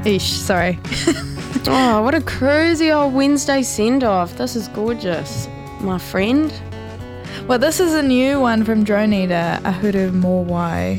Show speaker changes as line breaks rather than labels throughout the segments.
Eesh, sorry.
Oh, what a crazy old Wednesday send-off. This is gorgeous, my friend.
Well, this is a new one from Drone Eater, Ahuru Mowai.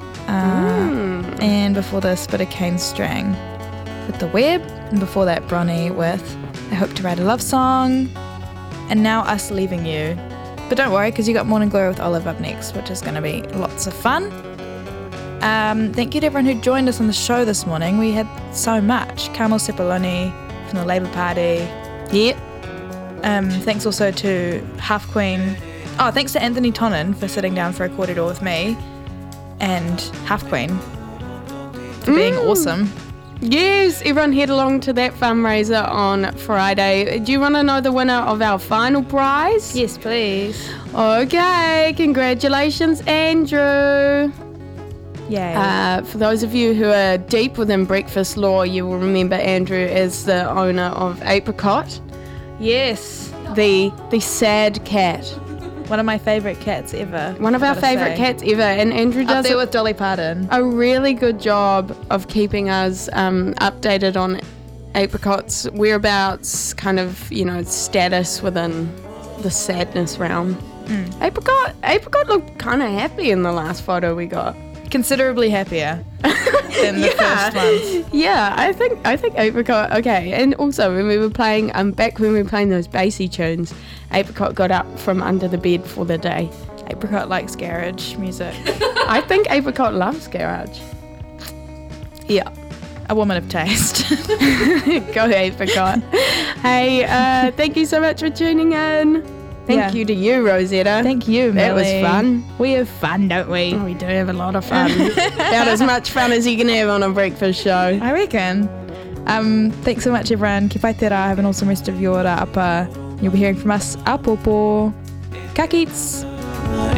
And before this, bit of Kane Strang with The Web. And before that, Bronny with I Hope to Write a Love Song. And now Us Leaving You. But don't worry, because you got Morning Glory with Olive up next, which is going to be lots of fun. Thank you to everyone who joined us on the show this morning. We had so much. Carmel Sepuloni from the Labour Party.
Yep.
Thanks also to Half Queen. Oh, thanks to Anthony Tonnen for sitting down for a corridor with me. And Half Queen for being awesome.
Yes, everyone head along to that fundraiser on Friday. Do you want to know the winner of our final prize?
Yes, please.
Okay, congratulations, Andrew.
Yay.
For those of you who are deep within breakfast lore, you will remember Andrew as the owner of Apricot,
Yes.
the sad cat.
One of my favourite cats ever.
One of our favourite cats ever, and Andrew
Up
does
there with Dolly Parton.
a really good job of keeping us updated on Apricot's whereabouts, kind of, status within the sadness realm. Apricot looked kind of happy in the last photo we got.
Considerably happier than the first ones.
Yeah, I think Apricot. Okay, and also when we were playing, back when we were playing those bassy tunes, Apricot got up from under the bed for the day.
Apricot likes garage music.
I think Apricot loves garage. Yeah.
A woman of taste.
Go Apricot. Hey, thank you so much for tuning in. Thank you to you, Rosetta.
Thank you,
That was
Millie.
fun.
We have fun, don't we?
Oh, we do have a lot of fun. About as much fun as you can have on a breakfast show.
I reckon. Thanks so much, everyone. Ki pai te rā. Have an awesome rest of your apa. You'll be hearing from us. Apopo. Ka kits.